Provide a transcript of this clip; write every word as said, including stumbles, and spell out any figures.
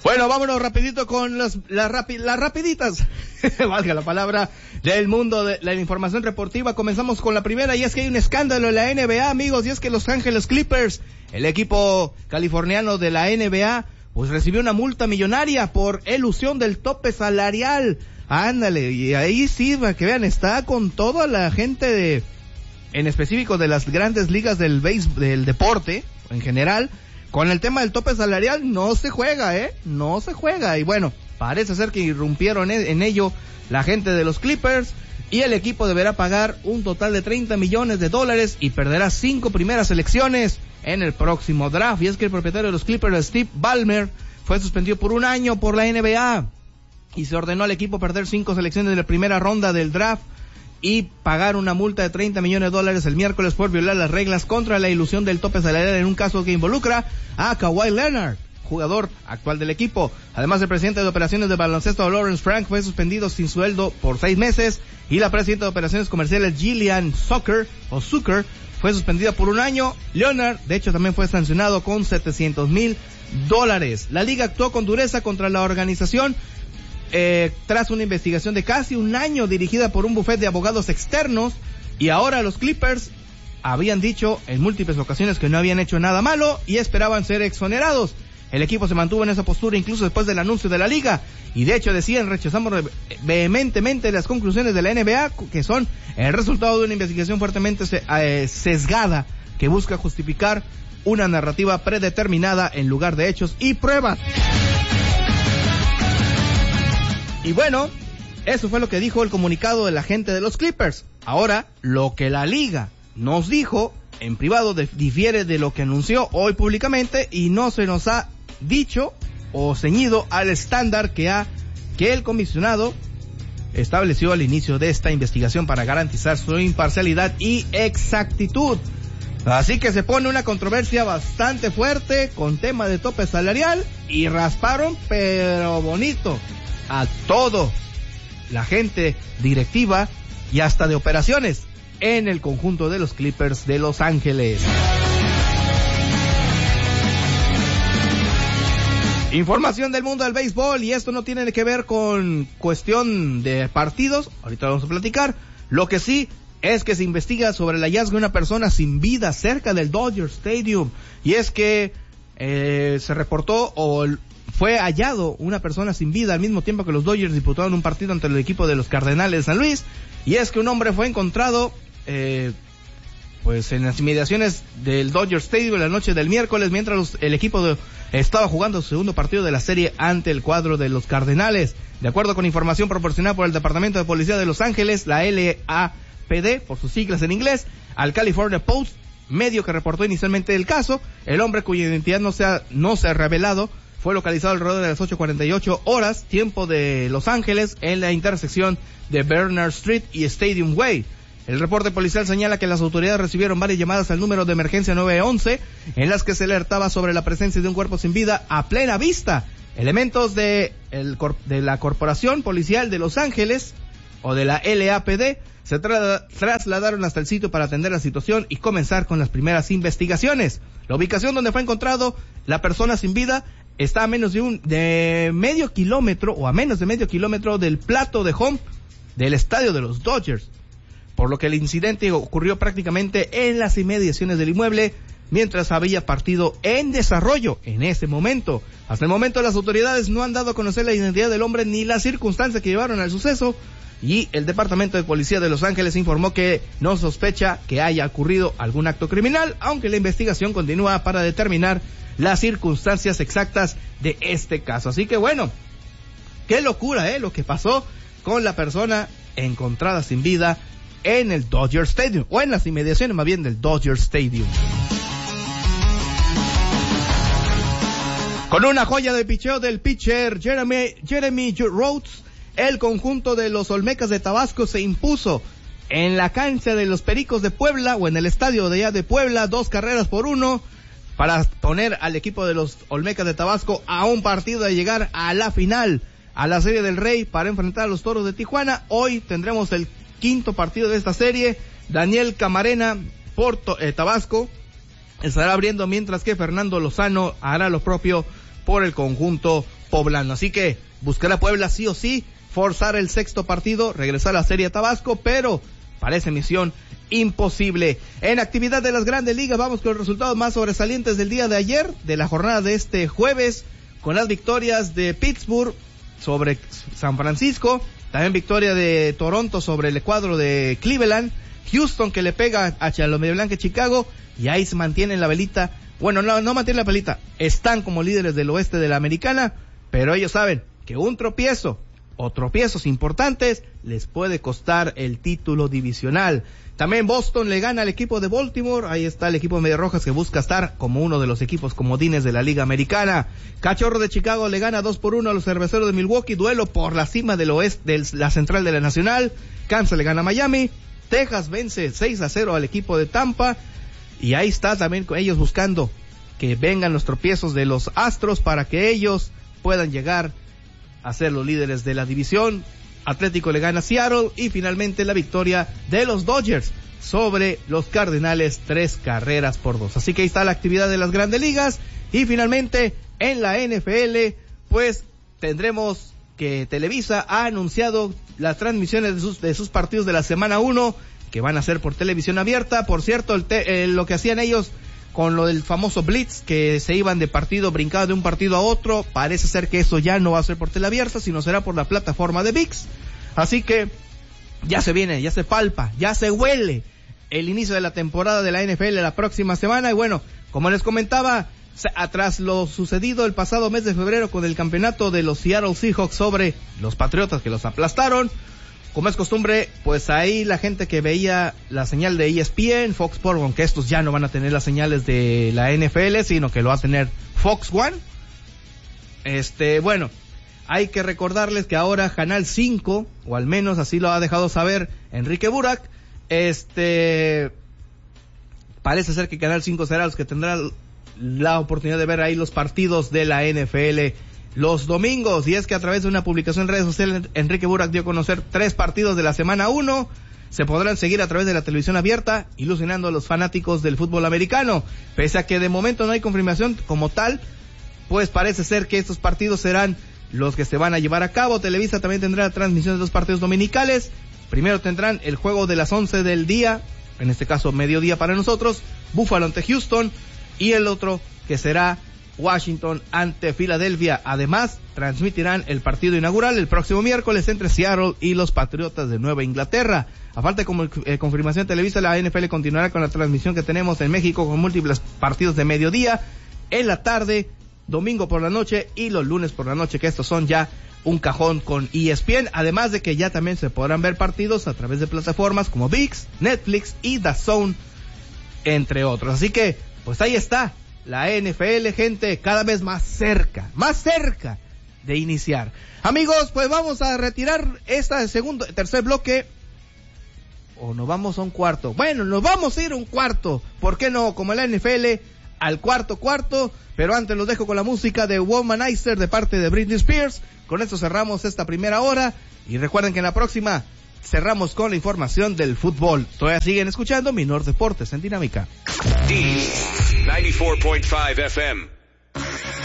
Bueno, vámonos rapidito con las, las, rapi, las rapiditas, valga la palabra, del mundo de la información deportiva. Comenzamos con la primera, y es que hay un escándalo en la N B A, amigos, y es que Los Ángeles Clippers, el equipo californiano de la N B A, pues recibió una multa millonaria por elusión del tope salarial. Ándale, y ahí sí, para que vean, está con toda la gente de, en específico de las grandes ligas del béis, del deporte, en general. Con el tema del tope salarial no se juega, ¿eh? No se juega. Y bueno, parece ser que irrumpieron en ello la gente de los Clippers, y el equipo deberá pagar un total de treinta millones de dólares y perderá cinco primeras selecciones en el próximo draft. Y es que el propietario de los Clippers, Steve Ballmer, fue suspendido por un año por la N B A y se ordenó al equipo perder cinco selecciones de la primera ronda del draft y pagar una multa de treinta millones de dólares el miércoles por violar las reglas contra la ilusión del tope salarial en un caso que involucra a Kawhi Leonard, jugador actual del equipo. Además, el presidente de operaciones de baloncesto, Lawrence Frank, fue suspendido sin sueldo por seis meses, y la presidenta de operaciones comerciales, Gillian Zucker, o Zucker, fue suspendida por un año. Leonard, de hecho, también fue sancionado con setecientos mil dólares. La liga actuó con dureza contra la organización Eh, tras una investigación de casi un año dirigida por un bufete de abogados externos, y ahora los Clippers habían dicho en múltiples ocasiones que no habían hecho nada malo y esperaban ser exonerados. El equipo se mantuvo en esa postura incluso después del anuncio de la liga, y de hecho decían: rechazamos vehementemente las conclusiones de la N B A, que son el resultado de una investigación fuertemente sesgada que busca justificar una narrativa predeterminada en lugar de hechos y pruebas. Y bueno, eso fue lo que dijo el comunicado de la gente de los Clippers. Ahora, lo que la liga nos dijo en privado difiere de lo que anunció hoy públicamente, y no se nos ha dicho o ceñido al estándar que ha que el comisionado estableció al inicio de esta investigación para garantizar su imparcialidad y exactitud. Así que se pone una controversia bastante fuerte con tema de tope salarial, y rasparon pero bonito a todo la gente directiva y hasta de operaciones en el conjunto de los Clippers de Los Ángeles. Información del mundo del béisbol, y esto no tiene que ver con cuestión de partidos, ahorita vamos a platicar. Lo que sí es que se investiga sobre el hallazgo de una persona sin vida cerca del Dodger Stadium, y es que eh, se reportó o fue hallado una persona sin vida al mismo tiempo que los Dodgers disputaban un partido ante el equipo de los Cardenales de San Luis, y es que un hombre fue encontrado eh, pues en las inmediaciones del Dodger Stadium la noche del miércoles, mientras los, el equipo de, estaba jugando su segundo partido de la serie ante el cuadro de los Cardenales. De acuerdo con información proporcionada por el Departamento de Policía de Los Ángeles, la L A P D, por sus siglas en inglés, al California Post, medio que reportó inicialmente el caso, el hombre cuya identidad no se ha, no se ha revelado fue localizado alrededor de las ocho cuarenta y ocho horas, tiempo de Los Ángeles, en la intersección de Bernard Street y Stadium Way. El reporte policial señala que las autoridades recibieron varias llamadas al número de emergencia nueve once, en las que se alertaba sobre la presencia de un cuerpo sin vida a plena vista. Elementos de, el, de la Corporación Policial de Los Ángeles, o de la L A P D, se tra- trasladaron hasta el sitio para atender la situación y comenzar con las primeras investigaciones. La ubicación donde fue encontrado la persona sin vida está a menos de un de medio kilómetro o a menos de medio kilómetro del plato de home del estadio de los Dodgers, por lo que el incidente ocurrió prácticamente en las inmediaciones del inmueble mientras había partido en desarrollo en ese momento. Hasta el momento las autoridades no han dado a conocer la identidad del hombre ni las circunstancias que llevaron al suceso, y el Departamento de Policía de Los Ángeles informó que no sospecha que haya ocurrido algún acto criminal, aunque la investigación continúa para determinar las circunstancias exactas de este caso. Así que bueno, qué locura, eh, lo que pasó con la persona encontrada sin vida en el Dodger Stadium, o en las inmediaciones más bien del Dodger Stadium. Con una joya de picheo del pitcher Jeremy, Jeremy Rhodes, el conjunto de los Olmecas de Tabasco se impuso en la cancha de los Pericos de Puebla, o en el estadio de allá de Puebla, dos carreras por uno, para poner al equipo de los Olmecas de Tabasco a un partido de llegar a la final, a la Serie del Rey, para enfrentar a los Toros de Tijuana. Hoy tendremos el quinto partido de esta serie. Daniel Camarena por eh, Tabasco estará abriendo, mientras que Fernando Lozano hará lo propio por el conjunto poblano. Así que buscará Puebla sí o sí, forzar el sexto partido, regresar a la Serie Tabasco, pero parece misión imposible. En actividad de las grandes ligas, vamos con los resultados más sobresalientes del día de ayer, de la jornada de este jueves, con las victorias de Pittsburgh sobre San Francisco, también victoria de Toronto sobre el cuadro de Cleveland, Houston que le pega a los Medio Blanca de Chicago, y ahí se mantienen la velita, bueno, no, no mantienen la velita, están como líderes del oeste de la Americana, pero ellos saben que un tropiezo o tropiezos importantes les puede costar el título divisional. También Boston le gana al equipo de Baltimore, ahí está el equipo de Medias Rojas que busca estar como uno de los equipos comodines de la Liga Americana. Cachorro de Chicago le gana dos por uno a los Cerveceros de Milwaukee, duelo por la cima del oeste, de la central de la Nacional. Kansas le gana a Miami, Texas vence seis a cero al equipo de Tampa, y ahí está también con ellos buscando que vengan los tropiezos de los Astros para que ellos puedan llegar a ser los líderes de la división. Atlético le gana a Seattle, y finalmente la victoria de los Dodgers sobre los Cardenales, tres carreras por dos. Así que ahí está la actividad de las grandes ligas, y finalmente en la N F L pues tendremos que Televisa ha anunciado las transmisiones de sus, de sus partidos de la semana uno, que van a ser por televisión abierta. Por cierto, el te, eh, lo que hacían ellos con lo del famoso Blitz, que se iban de partido, brincaban de un partido a otro, parece ser que eso ya no va a ser por tele abierta, sino será por la plataforma de V I X. Así que ya se viene, ya se palpa, ya se huele el inicio de la temporada de la N F L la próxima semana. Y bueno, como les comentaba, tras lo sucedido el pasado mes de febrero con el campeonato de los Seattle Seahawks sobre los Patriotas que los aplastaron, como es costumbre, pues ahí la gente que veía la señal de E S P N, Fox Sports, aunque estos ya no van a tener las señales de la N F L, sino que lo va a tener Fox One. Este, bueno, hay que recordarles que ahora Canal cinco, o al menos así lo ha dejado saber Enrique Burak, este, parece ser que Canal cinco será los que tendrá la oportunidad de ver ahí los partidos de la N F L los domingos. Y es que a través de una publicación en redes sociales, Enrique Burak dio a conocer tres partidos de la semana uno. Se podrán seguir a través de la televisión abierta, ilusionando a los fanáticos del fútbol americano. Pese a que de momento no hay confirmación como tal, pues parece ser que estos partidos serán los que se van a llevar a cabo. Televisa también tendrá la transmisión de dos partidos dominicales. Primero tendrán el juego de las once del día, en este caso mediodía para nosotros, Buffalo ante Houston, y el otro que será Washington ante Filadelfia. Además, transmitirán el partido inaugural el próximo miércoles entre Seattle y los Patriotas de Nueva Inglaterra. A falta de como, eh, confirmación de Televisa, la N F L continuará con la transmisión que tenemos en México con múltiples partidos de mediodía, en la tarde, domingo por la noche y los lunes por la noche, que estos son ya un cajón con E S P N, además de que ya también se podrán ver partidos a través de plataformas como V I X, Netflix y D A Z N, entre otros. Así que, pues ahí está la N F L, gente, cada vez más cerca, más cerca de iniciar. Amigos, pues vamos a retirar este segundo, tercer bloque, o nos vamos a un cuarto. Bueno, nos vamos a ir a un cuarto, ¿por qué no? Como la N F L, al cuarto cuarto, pero antes los dejo con la música de Womanizer de parte de Britney Spears. Con esto cerramos esta primera hora, y recuerden que en la próxima cerramos con la información del fútbol. Todavía siguen escuchando Minor Deportes en Dinámica. D ninety-four point five F M.